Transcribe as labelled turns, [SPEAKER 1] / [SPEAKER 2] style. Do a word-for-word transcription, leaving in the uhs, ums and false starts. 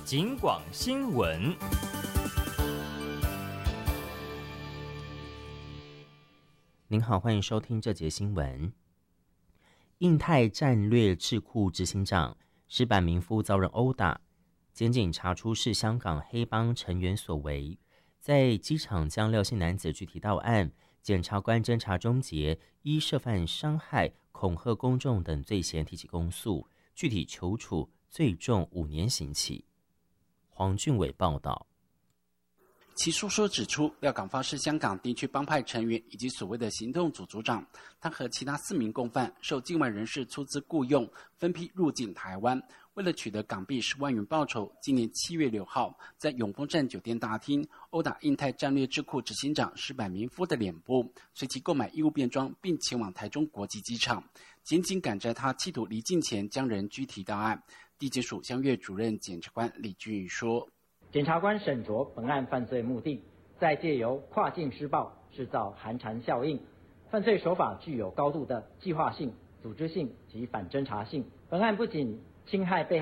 [SPEAKER 1] 警广新闻。
[SPEAKER 2] 您好，欢迎收听这节新闻。印太战略智库执行长石坂民夫遭人殴打，检警查出是香港黑帮成员所为，在机场将廖姓男子拘提到案，检察官侦查终结，依涉犯伤害、恐吓公众等罪嫌提起公诉，具体求处最重五年刑期。黄俊伟报道。
[SPEAKER 3] 其诉说指出，廖港发是香港地区帮派成员以及所谓的行动组组长，他和其他四名共犯受境外人士出资雇用，分批入境台湾。为了取得港币十万元报酬，今年七月六号，在永丰站酒店大厅殴打印太战略智库执行长石坂民夫的脸部，随即购买衣物便装，并前往台中国际机场。检警赶在他企图离境前，将人拘提到案。地检署香月主任检察官李俊宇说。
[SPEAKER 4] 检察官审酌本案犯罪目的，在借由跨境施暴制造寒蝉效应，犯罪手法具有高度的计划性、组织性及反侦查性。本案不仅侵害被害